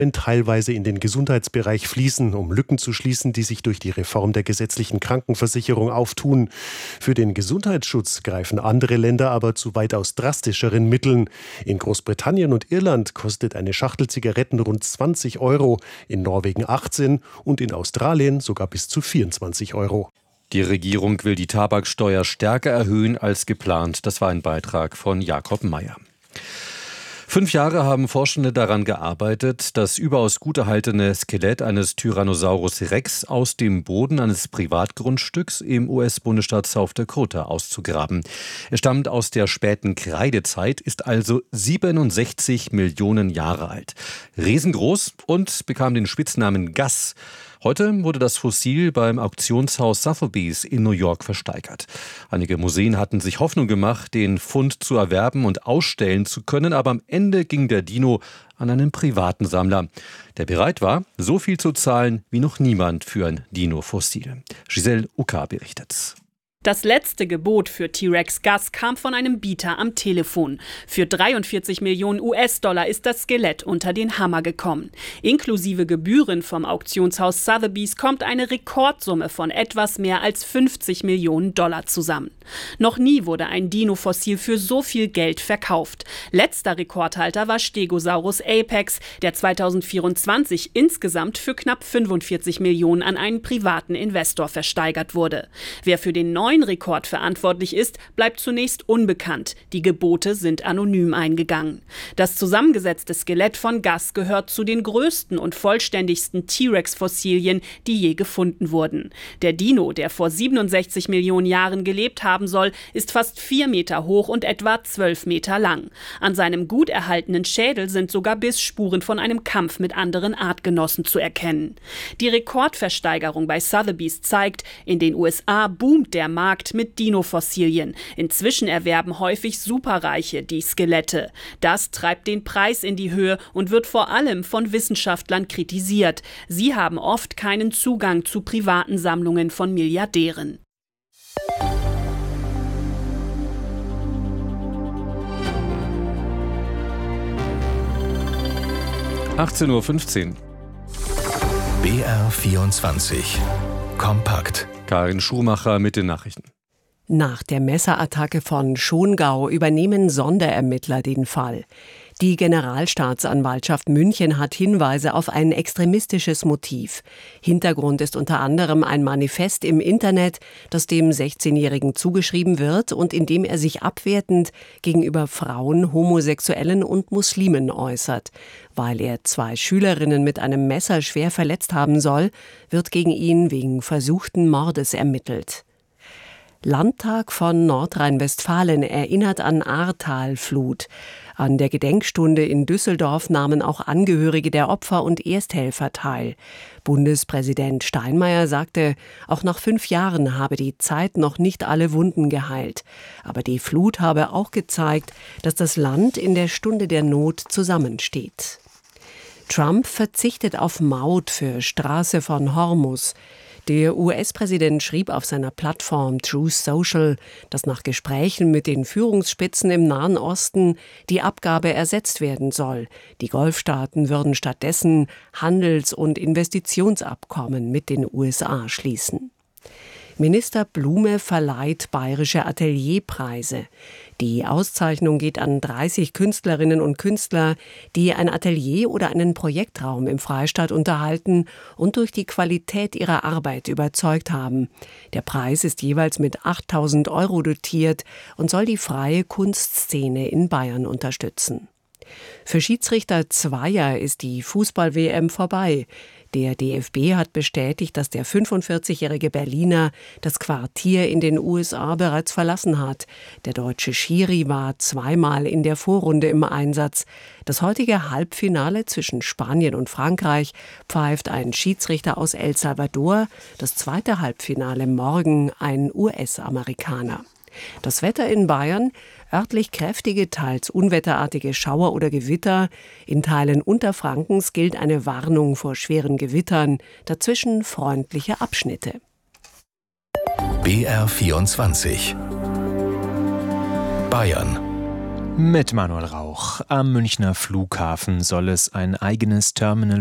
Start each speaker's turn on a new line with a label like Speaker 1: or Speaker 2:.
Speaker 1: teilweise in den Gesundheitsbereich fließen, um Lücken zu schließen, die sich durch die Reform der gesetzlichen Krankenversicherung auftun. Für den Gesundheitsschutz greifen andere Länder aber zu weitaus drastischeren Mitteln. In Großbritannien und Irland kostet eine Schachtel Zigaretten rund 20 €, in Norwegen 18 und in Australien sogar bis zu 24 €.
Speaker 2: Die Regierung will die Tabaksteuer stärker erhöhen als geplant. Das war ein Beitrag von Jakob Meyer. 5 Jahre haben Forschende daran gearbeitet, das überaus gut erhaltene Skelett eines Tyrannosaurus Rex aus dem Boden eines Privatgrundstücks im US-Bundesstaat South Dakota auszugraben. Es stammt aus der späten Kreidezeit, ist also 67 Millionen Jahre alt. Riesengroß und bekam den Spitznamen Gus. Heute wurde das Fossil beim Auktionshaus Sotheby's in New York versteigert. Einige Museen hatten sich Hoffnung gemacht, den Fund zu erwerben und ausstellen zu können, aber am Ende ging der Dino an einen privaten Sammler, der bereit war, so viel zu zahlen wie noch niemand für ein Dino-Fossil. Giselle Uka berichtet.
Speaker 3: Das letzte Gebot für T-Rex Gus kam von einem Bieter am Telefon. Für 43 Millionen US-Dollar ist das Skelett unter den Hammer gekommen. Inklusive Gebühren vom Auktionshaus Sotheby's kommt eine Rekordsumme von etwas mehr als 50 Millionen Dollar zusammen. Noch nie wurde ein Dino-Fossil für so viel Geld verkauft. Letzter Rekordhalter war Stegosaurus Apex, der 2024 insgesamt für knapp 45 Millionen an einen privaten Investor versteigert wurde. Wer für den neuen Rekord verantwortlich ist, bleibt zunächst unbekannt. Die Gebote sind anonym eingegangen. Das zusammengesetzte Skelett von Gus gehört zu den größten und vollständigsten T-Rex-Fossilien, die je gefunden wurden. Der Dino, der vor 67 Millionen Jahren gelebt haben soll, ist fast 4 Meter hoch und etwa 12 Meter lang. An seinem gut erhaltenen Schädel sind sogar Bissspuren von einem Kampf mit anderen Artgenossen zu erkennen. Die Rekordversteigerung bei Sotheby's zeigt, in den USA boomt der Markt mit Dino-Fossilien. Inzwischen erwerben häufig Superreiche die Skelette. Das treibt den Preis in die Höhe und wird vor allem von Wissenschaftlern kritisiert. Sie haben oft keinen Zugang zu privaten Sammlungen von Milliardären.
Speaker 2: (18:15 Uhr).
Speaker 4: BR24 Kompakt.
Speaker 2: Karin Schumacher mit den Nachrichten.
Speaker 5: Nach der Messerattacke von Schongau übernehmen Sonderermittler den Fall. Die Generalstaatsanwaltschaft München hat Hinweise auf ein extremistisches Motiv. Hintergrund ist unter anderem ein Manifest im Internet, das dem 16-Jährigen zugeschrieben wird und in dem er sich abwertend gegenüber Frauen, Homosexuellen und Muslimen äußert. Weil er 2 Schülerinnen mit einem Messer schwer verletzt haben soll, wird gegen ihn wegen versuchten Mordes ermittelt. Landtag von Nordrhein-Westfalen erinnert an Ahrtal-Flut. An der Gedenkstunde in Düsseldorf nahmen auch Angehörige der Opfer und Ersthelfer teil. Bundespräsident Steinmeier sagte, auch nach 5 Jahren habe die Zeit noch nicht alle Wunden geheilt. Aber die Flut habe auch gezeigt, dass das Land in der Stunde der Not zusammensteht. Trump verzichtet auf Maut für Straße von Hormuz. Der US-Präsident schrieb auf seiner Plattform Truth Social, dass nach Gesprächen mit den Führungsspitzen im Nahen Osten die Abgabe ersetzt werden soll. Die Golfstaaten würden stattdessen Handels- und Investitionsabkommen mit den USA schließen. Minister Blume verleiht bayerische Atelierpreise. Die Auszeichnung geht an 30 Künstlerinnen und Künstler, die ein Atelier oder einen Projektraum im Freistaat unterhalten und durch die Qualität ihrer Arbeit überzeugt haben. Der Preis ist jeweils mit 8.000 € dotiert und soll die freie Kunstszene in Bayern unterstützen. Für Schiedsrichter Zweier ist die Fußball-WM vorbei. Der DFB hat bestätigt, dass der 45-jährige Berliner das Quartier in den USA bereits verlassen hat. Der deutsche Schiri war 2-mal in der Vorrunde im Einsatz. Das heutige Halbfinale zwischen Spanien und Frankreich pfeift ein Schiedsrichter aus El Salvador. Das zweite Halbfinale morgen ein US-Amerikaner. Das Wetter in Bayern: örtlich kräftige, teils unwetterartige Schauer oder Gewitter. In Teilen Unterfrankens gilt eine Warnung vor schweren Gewittern. Dazwischen freundliche Abschnitte.
Speaker 4: BR24 Bayern.
Speaker 6: Mit Manuel Rauch. Am Münchner Flughafen soll es ein eigenes Terminal